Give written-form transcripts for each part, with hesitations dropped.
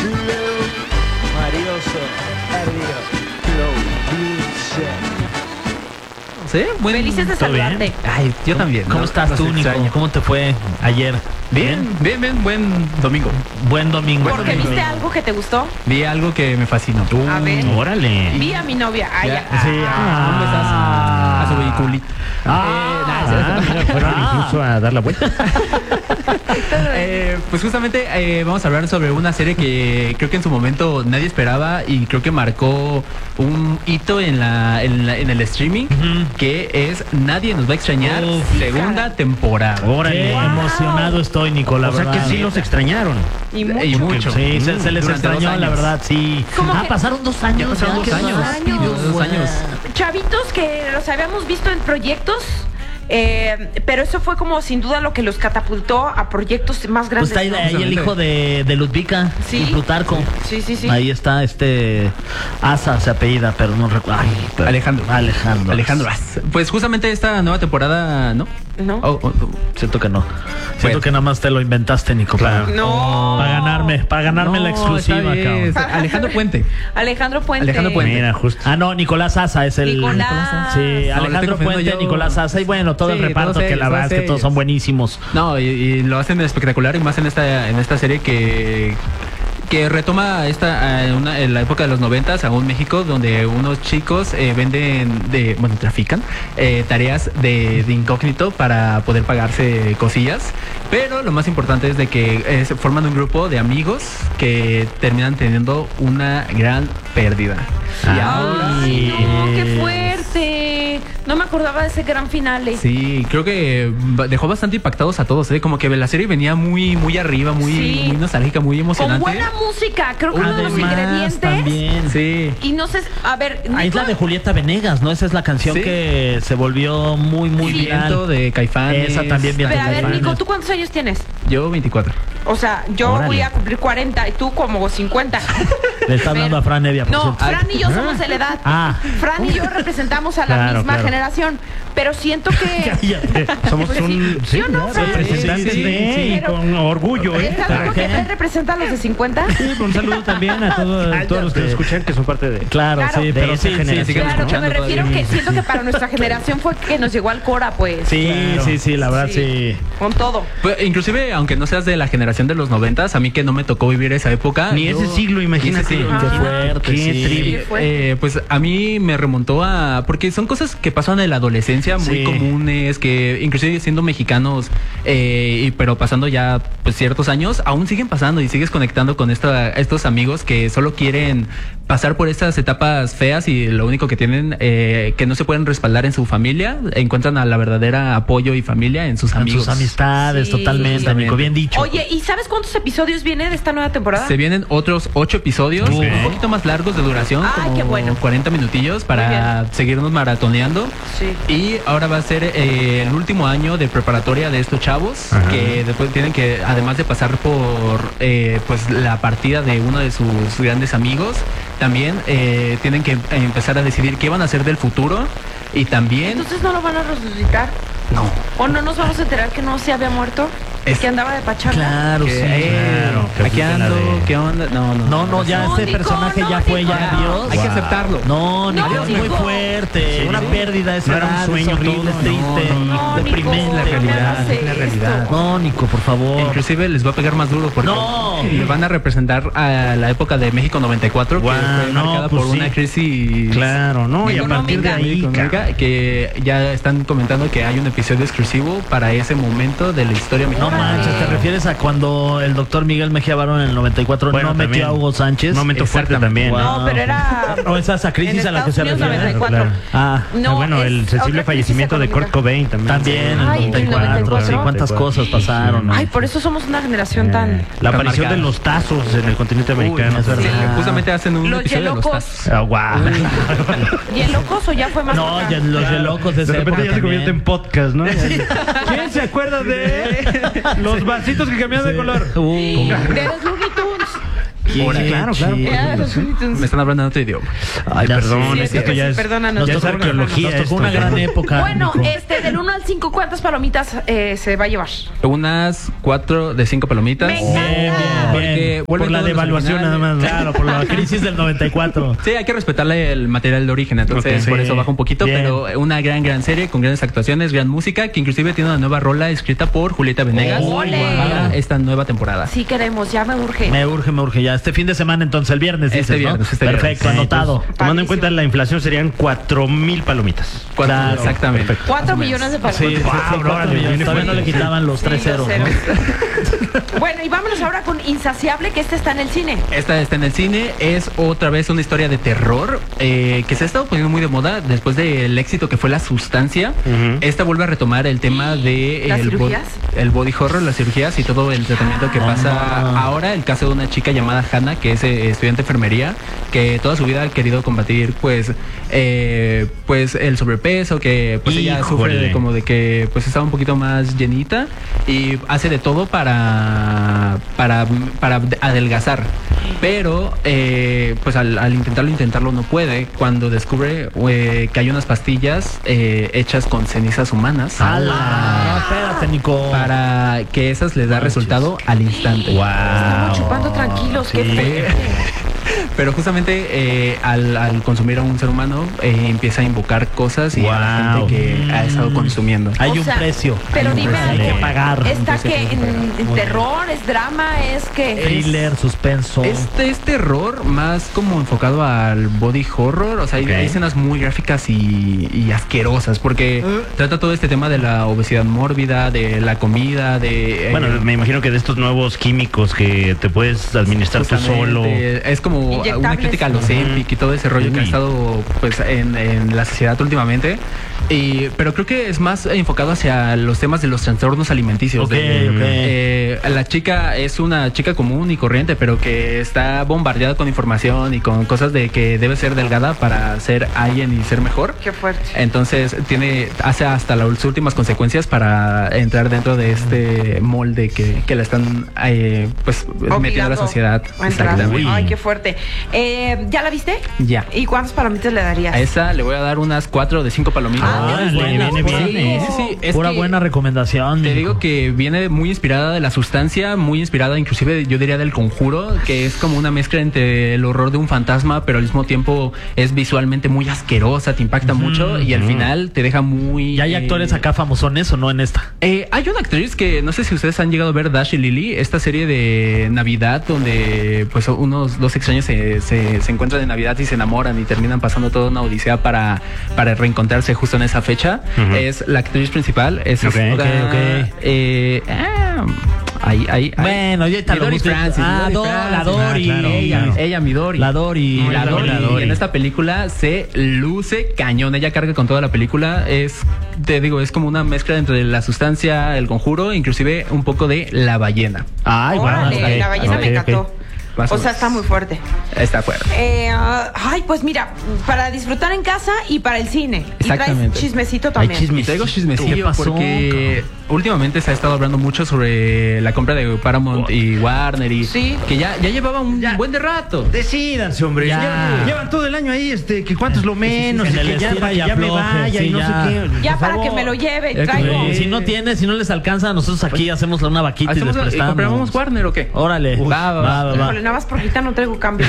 Marioso, arriba, ¿Sí? Felices de ¿todo bien? saludarte. Ay, yo también. ¿Cómo estás Los tú, Nico? extraño. ¿Cómo te fue ayer? Bien, buen domingo. Buen domingo. ¿Por qué viste algo que te gustó? Vi algo que me fascinó. A ver. Órale. Vi a mi novia. Ay, Ya. Sí, ¿Dónde estás? A su vehiculito. Mira, fueron incluso a dar la vuelta. Pues justamente vamos a hablar sobre una serie que creo que en su momento nadie esperaba y creo que marcó un hito en el streaming, que es Nadie nos va a extrañar, Uf. segunda temporada. Órale, Wow. emocionado estoy, Nico, la O sea verdad. que sí los extrañaron. y mucho. Y mucho. Sí, se les Durante extrañó, 2 la años. verdad, sí. ¿Cómo que? Pasaron 2 años. Ya pasaron 2 qué años. rápido. 2 años. Chavitos que los habíamos visto en proyectos, pero eso fue como sin duda lo que los catapultó a proyectos más Pues grandes. está ahí, ¿no? ahí el hijo de Ludvika Sí. y Plutarco. Sí, sí, sí. Ahí está Asa se apellida, pero no recuerdo. Alejandro. Alejandro. Pues justamente esta nueva temporada, ¿no? ¿No? Siento que no. Siento Bueno. que nada más te lo inventaste, Nico. Claro. No. Para ganarme la exclusiva, está bien. cabrón. Alejandro Puente. Alejandro Puente. Alejandro Puente. Mira, justo. Ah, no, Nicolás Asa es el. Nicolás. Sí, No, lo estoy Alejandro confundiendo Puente, yo. Nicolás Asa. Y bueno, todo Sí, el reparto, todos que la ellos, verdad es que todos todos son ellos. buenísimos. No, y lo hacen espectacular y más en esta serie que retoma en la época de los 90s a un México donde unos chicos trafican tareas de incógnito para poder pagarse cosillas, pero lo más importante es de que forman un grupo de amigos que terminan teniendo una gran pérdida. Y ahora Ay, no, qué fuerte. No me acordaba de ese gran finale. sí, creo que dejó bastante impactados a todos, como que la serie venía muy arriba, Sí. muy nostálgica, muy Con emocionante. buena música, creo que uno de los Además, ingredientes. también. Sí. Y no sé, a ver, Ahí es la de Julieta Venegas, ¿no? Esa es la canción Sí. que se volvió muy Viento viral. de Caifanes. Esa también, Viento Pero a ver, Caifanes. Nico, ¿tú cuántos años tienes? Yo 24. O sea, yo Órale. voy a cumplir 40 y tú como 50. Le estás dando a Fran Evia, por No, cierto. Fran y yo somos de la edad. Ah. Fran y yo representamos a la Claro, misma claro. generación. Pero siento que. Cállate. Somos Pues un sí, ¿o no, Fran? representantes Sí, de sí, y pero- con orgullo, ¿eh? ¿Está bien que Fran representa a los de 50? Sí, un saludo también a todos los que nos escuchan, que son parte de... Claro, Claro. sí, De pero esa sí, generación. sigan Claro, que me escuchando refiero todavía. que siento que para nuestra generación fue que nos llegó al Cora, pues. Sí, Claro. sí, la verdad, sí. Con todo. Pues, inclusive, aunque no seas de la generación de los 90s, a mí que no me tocó vivir esa época. Ni ese siglo, imagínate. Ni ese siglo, Qué Ajá. fuerte, Qué sí. triple. Qué fuerte. Pues a mí me remontó porque son cosas que pasan en la adolescencia muy Sí. comunes, que inclusive siendo mexicanos, pero pasando ya pues ciertos años, aún siguen pasando y sigues conectando con estos amigos que solo quieren pasar por estas etapas feas y lo único que tienen, que no se pueden respaldar en su familia, encuentran a la verdadera apoyo y familia en sus En amigos. sus amistades, Sí. totalmente, Justamente. Nico, bien dicho. Oye, ¿y sabes cuántos episodios viene de esta nueva temporada? Se vienen otros 8 episodios, Ok. un poquito más largos de duración, Ay, como qué bueno. 40 minutillos Muy para seguirnos maratoneando. Sí. Y ahora va a ser el último año de preparatoria de estos chavos, Ajá. que después tienen que, además de pasar por pues la partida de uno de sus grandes amigos, también tienen que empezar a decidir qué van a hacer del futuro. Y también Entonces no lo van a resucitar. no. ¿O no nos vamos a enterar que no se había muerto? Es- Que andaba de pachanga. Claro, Que, sí. claro, que aquí fue la ando, de- ¿qué onda? No, Ya No, este Nico, personaje no, ya fue, Nico. ya adiós. Hay que aceptarlo. No, Nico, No, es muy Nico. fuerte. Sí, Una sí. pérdida de esa No era un edad, sueño es horrible, todo, es triste, No, deprimente. Nico, la realidad, no me es la hagas realidad. esto. No, Nico, por favor. Inclusive les va a pegar más duro porque No. le van a representar a la época de México 94, Guau, que fue no, marcada pues por sí. una crisis Claro, ¿no? Y a partir de ahí, económica, que ya están comentando que hay un episodio exclusivo para ese momento de la historia No mexicana. manches, ¿te refieres a cuando el doctor Miguel Mejía Barón en el 94 Bueno, no metió también. a Hugo Sánchez? Un momento fuerte Exactamente. también. No, pero era. O esa crisis en a la que se Estados Unidos, refiere. 94. Ah, No, bueno, es el sensible otra crisis fallecimiento de Kurt económica. Cobain también. también Ay, en en el 94, sí, 94. cuántas cosas pasaron. Ay, por eso somos una generación tan. La aparición marcada. de los tazos en el continente Uy, americano. es verdad. sí, justamente hacen un Los episodio de los yelocos. tazos. Ah, guau. ¿Y el locoso ya fue más? No, acá? ya los de locos de De esa repente época ya se convierte en también. podcast, ¿no? ¿Quién se acuerda de los vasitos que cambiaban de color? De los Looney Tunes. Claro, claro. Ya, los Looney Tunes. Me están hablando en otro idioma. Ay, Ya perdón, Sí, esto es que ya sí, es. perdónanos. Ya es Nos tocó arqueología. Nos tocó esto, una ya. gran época. Bueno, Nico. del 1 al 5, ¿cuántas palomitas se va a llevar? Unas 4 de 5 palomitas. Me encanta. Bien, Porque bien. vuelven Por la todos los devaluación nada originales. más. Claro, por la crisis del 94. Sí, hay que respetarle el material de origen, entonces Ok, por sí. eso baja un poquito, Bien. pero una gran serie con grandes actuaciones, gran música, que inclusive tiene una nueva rola escrita por Julieta Venegas ¡Ole! para esta nueva temporada. Sí queremos, ya me urge. Me urge ya. Este fin de semana, entonces, el viernes, Este dices, viernes, ¿no? este viernes. Perfecto, Sí, anotado. Tomando en cuenta la inflación serían 4,000 palomitas. Claro, Exactamente. perfecto. 4 millones de Sí, palomitas. sí, Wow, sí, órale, viene todavía no le fuerte. quitaban los 3 Sí, los ceros. ceros. ¿no? Bueno, y vámonos ahora con Insaciable, que está en el cine. Esta está en el cine, es otra vez una historia de terror que se ha estado poniendo muy de moda después del éxito que fue La Sustancia. Ujú. Esta vuelve a retomar el tema de ¿Las el cirugías? el body horror, las cirugías y todo el tratamiento que pasa ahora. El caso de una chica llamada Hannah, que es estudiante de enfermería, que toda su vida ha querido combatir pues el sobrepeso, que pues ella sufre Híjole. como de que pues está un poquito más llenita y hace de todo para adelgazar, pero pues al intentarlo no puede, cuando descubre que hay unas pastillas hechas con cenizas humanas ¡Hala! No, espérate, Nico. para que esas les da resultado al instante. Estamos chupando tranquilos, qué Sí. fuerte. Pero justamente al consumir a un ser humano empieza a invocar cosas y a la Wow. gente que ha estado consumiendo. Hay O un sea, precio. Pero Hay un dime precio. Hay algo. que pagar. ¿Está que en terror, es drama, es que Thriller, suspenso. Este es terror más como enfocado al body horror, o sea, Ok. hay escenas muy gráficas y asquerosas, porque trata todo este tema de la obesidad mórbida, de la comida, de... Bueno, me imagino que de estos nuevos químicos que te puedes administrar tú justamente, solo. es como una Inyectables. crítica a los Ozempic y todo ese rollo que ha Uy. estado pues en la sociedad últimamente. Pero creo que es más enfocado hacia los temas de los trastornos alimenticios. Ok, ok. La chica es una chica común y corriente, pero que está bombardeada con información y con cosas de que debe ser delgada para ser alguien y ser mejor. qué fuerte. Entonces hace hasta las últimas consecuencias para entrar dentro de este molde que la están pues metiendo a la sociedad. a entrar. Exactamente. Ay, qué fuerte. ¿Ya la viste? Ya. ¿Y cuántas palomitas le darías? A esa le voy a dar unas 4 de 5 palomitas. Ah, Órale, buena, viene pura- bien. Sí, es Pura que buena recomendación. te Nico. digo que viene muy inspirada de La Sustancia, muy inspirada inclusive yo diría del Conjuro, que es como una mezcla entre el horror de un fantasma, pero al mismo tiempo es visualmente muy asquerosa, te impacta mucho y al final te deja muy... ¿Y hay actores acá famosones o no en esta? Hay una actriz que no sé si ustedes han llegado a ver, Dash y Lily, esta serie de Navidad donde pues unos dos extraños se encuentran en Navidad y se enamoran y terminan pasando toda una odisea para reencontrarse justo en esa fecha. Ujú. Es la actriz principal, es Ok, esta, ok. ahí. Bueno, ya está. Dory Francis. Ah, Dory la Francis. Dory. claro, claro. Ella, mi Dory. La Dory. La La Dory. Dory. Y en esta película se luce cañón. Ella carga con toda la película. Te digo, es como una mezcla entre La Sustancia, El Conjuro, inclusive un poco de La Ballena. Ay, Órale, wow. la ballena me encantó. Más o O sea, menos. está muy fuerte. Está fuerte. Ay, pues mira, para disfrutar en casa y para el cine. Y traes Exactamente. chismecito también. Y traigo ¿Qué chismecillo pasó, porque últimamente se ha estado hablando mucho sobre la compra de Paramount y Warner y Sí. que ya llevaba un buen de rato. Decídanse, hombre. Ya. Llevan todo el año ahí, que cuánto es lo menos, En y el que ya, estira para que y ya me afloje, vaya sí, y no ya. sé qué. Ya Por para favor. que me lo lleve, Es que traigo. me- Si no tienes, si no les alcanza, nosotros aquí hacemos una vaquita y les ¿Hacemos, prestamos. ¿Compramos Warner o qué? Órale. Va. Híjole, nada más porque ahorita no traigo cambio.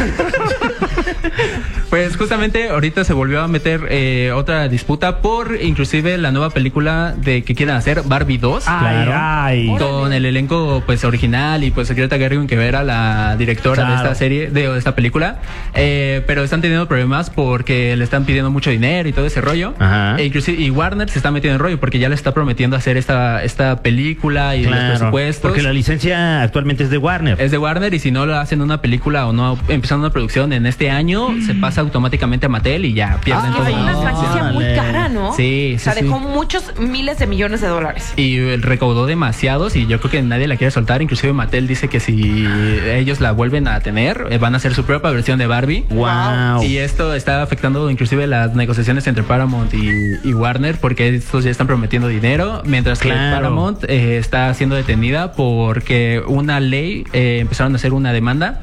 Pues justamente ahorita se volvió a meter otra disputa por inclusive la nueva película de que quieren hacer Barbie 2. Ay, ay. Con el elenco pues original y pues Greta Gerwig, que era la directora de Claro. esta serie, de esta película, pero están teniendo problemas porque le están pidiendo mucho dinero y todo ese rollo. Ajá. Inclusive y Warner se está metiendo en rollo porque ya le está prometiendo hacer esta película y los Claro, presupuestos. porque la licencia actualmente es de Warner. Es de Warner y si no lo hacen una película o no empiezan una producción en este año, se pasa automáticamente a Mattel y ya pierden Que todo. fue una no, franquicia muy órale. cara, ¿no? Sí, O sea, sí, dejó sí. muchos miles de millones de dólares. Y recaudó demasiados y yo creo que nadie la quiere soltar. Inclusive Mattel dice que si ellos la vuelven a tener, van a hacer su propia versión de Barbie. Wow. Y esto está afectando inclusive las negociaciones entre Paramount y Warner porque estos ya están prometiendo dinero, mientras que Claro. Paramount está siendo detenida porque una ley, empezaron a hacer una demanda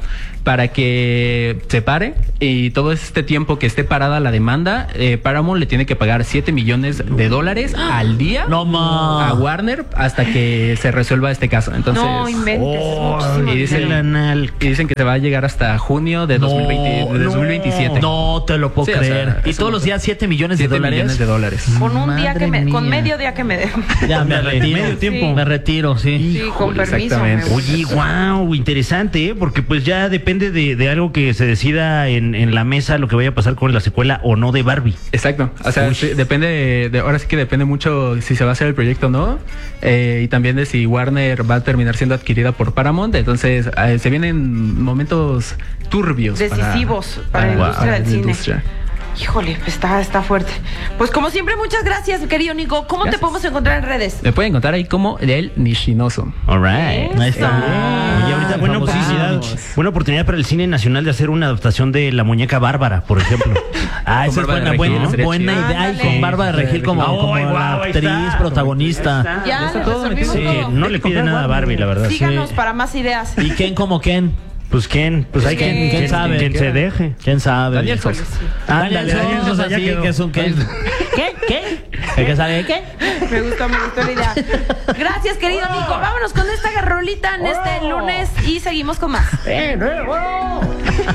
para que se pare, y todo este tiempo que esté parada la demanda, Paramount le tiene que pagar $7 millones al día No, ma. a Warner hasta que se resuelva este caso. Entonces, No inventes. muchísimo y dicen, dinero. y dicen que se va a llegar hasta junio de 2027. No te lo puedo Sí, o creer. sea, y es todos un- los días $7 millones de 7 dólares. millones de dólares. Con un día Madre con mía. medio día que me Ya me retiro. medio tiempo. Sí. Me retiro, sí. Sí, con permiso. exactamente. me Oye, gusta. wow, interesante, ¿eh? Porque pues ya depende de algo que se decida en la mesa lo que vaya a pasar con la secuela o no de Barbie. Exacto, o sea, Uy. sí, depende ahora sí que depende mucho si se va a hacer el proyecto o no, y también de si Warner va a terminar siendo adquirida por Paramount. Entonces se vienen momentos turbios Decisivos para la industria del la cine. industria. Híjole, está fuerte. Pues como siempre, muchas gracias, querido Nico. ¿Cómo te Gracias. podemos encontrar en redes? Me pueden encontrar ahí como El Nishinoso. All right. Eso. Ahí está. Oye, ahorita buena oportunidad, buena el cine nacional de hacer una adaptación de La Muñeca Bárbara, por ejemplo. Ah, esa es Bárbara de buena Regil, sería buena chido. idea. Y Ándale. con Bárbara de Regil como, Ay, como guau, la ahí actriz está. protagonista. Ya, está le todo resolvimos Sí, todo. no le pide nada a Barbie, la verdad. Síganos Sí. para más ideas. ¿Y quién como quién? Pues quién, pues hay ¿Quién? quien ¿Quién sabe? quien se deje. ¿Quién sabe? Daniel Híjole, Sosa. sí. Daniel Daniel Sosa, Sosa, ya sí, quedó. que es un qué. ¿Qué? ¿El que sabe qué? Me gustó la idea. Gracias, querido Nico. Vámonos con esta garrolita en este lunes y seguimos con más.